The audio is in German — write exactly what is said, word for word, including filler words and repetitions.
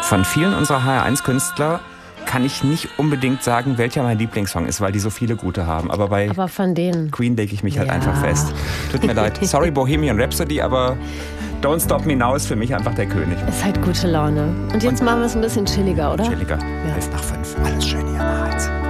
Von vielen unserer H R eins Künstler kann ich nicht unbedingt sagen, welcher mein Lieblingssong ist, weil die so viele gute haben. Aber bei aber von denen. Queen lege ich mich halt ja. einfach fest. Tut mir leid. Sorry, Bohemian Rhapsody, aber Don't Stop Me Now ist für mich einfach der König. Ist halt gute Laune. Und jetzt Und machen wir es ein bisschen chilliger, oder? Chilliger. Ja. elf nach fünf. Alles schön hier.